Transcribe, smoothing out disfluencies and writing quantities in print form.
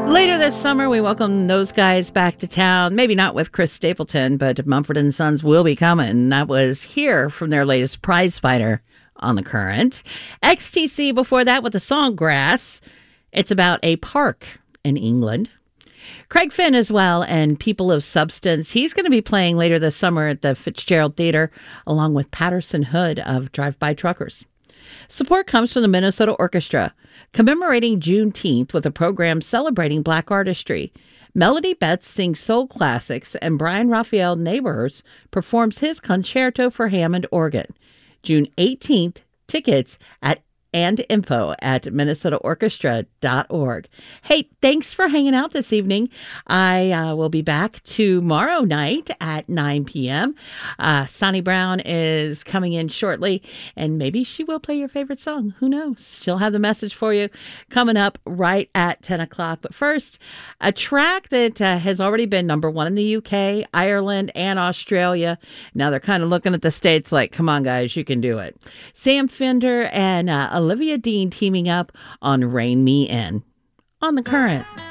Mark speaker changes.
Speaker 1: Later this summer, we welcome those guys back to town. Maybe not with Chris Stapleton, but Mumford and Sons will be coming. That was Here from their latest Prize Fighter on the Current. XTC before that with the song Grass. It's about a park in England. Craig Finn as well, and People of Substance. He's going to be playing later this summer at the Fitzgerald Theater, along with Patterson Hood of Drive-By Truckers. Support comes from the Minnesota Orchestra, commemorating Juneteenth with a program celebrating Black artistry. Melody Betts sings soul classics, and Brian Raphael Neighbors performs his concerto for Hammond organ. June 18th, tickets and info at minnesotaorchestra.org. Hey, thanks for hanging out this evening. I will be back tomorrow night at 9 p.m. Sonny Brown is coming in shortly, and maybe she will play your favorite song. Who knows? She'll have the message for you coming up right at 10 o'clock. But first, a track that has already been number one in the UK, Ireland, and Australia. Now they're kind of looking at the States like, come on, guys, you can do it. Sam Fender and Olivia Dean teaming up on Rein Me In on the Current.